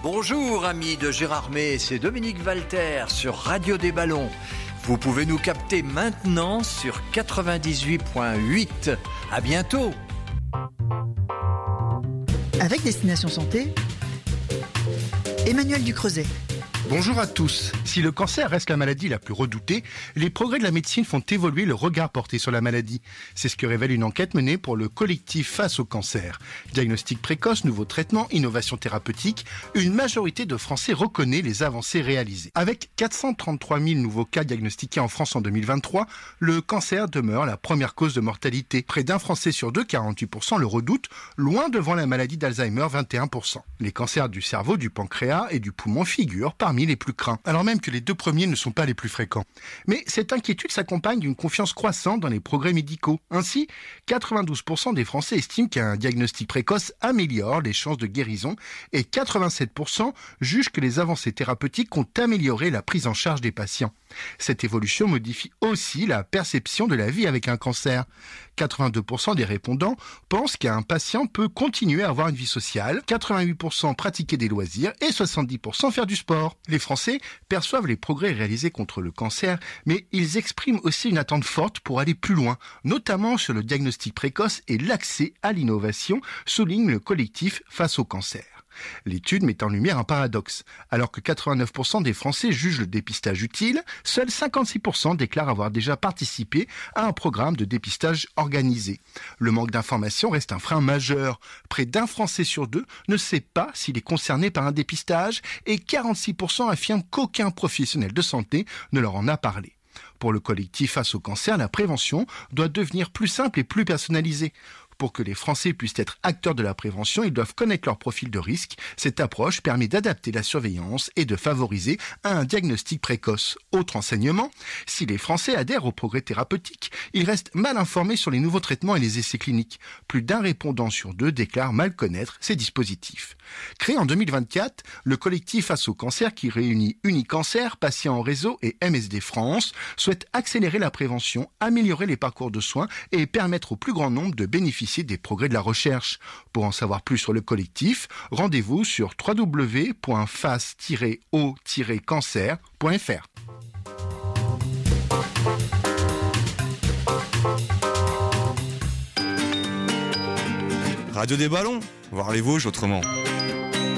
Bonjour amis de Gérardmer, c'est Dominique Walter sur Radio des Ballons. Vous pouvez nous capter maintenant sur 98.8. À bientôt. Avec Destination Santé, Emmanuel Ducreuset. Bonjour à tous. Si le cancer reste la maladie la plus redoutée, les progrès de la médecine font évoluer le regard porté sur la maladie. C'est ce que révèle une enquête menée pour le collectif Face au cancer. Diagnostic précoce, nouveaux traitements, innovation thérapeutique, une majorité de Français reconnaît les avancées réalisées. Avec 433 000 nouveaux cas diagnostiqués en France en 2023, le cancer demeure la première cause de mortalité. Près d'un Français sur deux, 48%, le redoutent, loin devant la maladie d'Alzheimer, 21%. Les cancers du cerveau, du pancréas et du poumon figurent parmi les plus craints, alors même que les deux premiers ne sont pas les plus fréquents. Mais cette inquiétude s'accompagne d'une confiance croissante dans les progrès médicaux. Ainsi, 92% des Français estiment qu'un diagnostic précoce améliore les chances de guérison et 87% jugent que les avancées thérapeutiques ont amélioré la prise en charge des patients. Cette évolution modifie aussi la perception de la vie avec un cancer. 82% des répondants pensent qu'un patient peut continuer à avoir une vie sociale, 88% pratiquer des loisirs et 70% faire du sport. Les Français perçoivent les progrès réalisés contre le cancer, mais ils expriment aussi une attente forte pour aller plus loin, notamment sur le diagnostic précoce et l'accès à l'innovation, souligne le collectif Face au cancer. L'étude met en lumière un paradoxe. Alors que 89% des Français jugent le dépistage utile, seuls 56% déclarent avoir déjà participé à un programme de dépistage organisé. Le manque d'information reste un frein majeur. Près d'un Français sur deux ne sait pas s'il est concerné par un dépistage et 46% affirment qu'aucun professionnel de santé ne leur en a parlé. Pour le collectif Face au cancer, la prévention doit devenir plus simple et plus personnalisée. Pour que les Français puissent être acteurs de la prévention, ils doivent connaître leur profil de risque. Cette approche permet d'adapter la surveillance et de favoriser un diagnostic précoce. Autre enseignement, si les Français adhèrent aux progrès thérapeutiques, ils restent mal informés sur les nouveaux traitements et les essais cliniques. Plus d'un répondant sur deux déclare mal connaître ces dispositifs. Créé en 2024, le collectif Face au cancer, qui réunit Unicancer, Patients en réseau et MSD France, souhaite accélérer la prévention, améliorer les parcours de soins et permettre au plus grand nombre de bénéficier des progrès de la recherche. Pour en savoir plus sur le collectif, rendez-vous sur www.face-o-cancer.fr. Radio des Ballons, voir les Vosges autrement.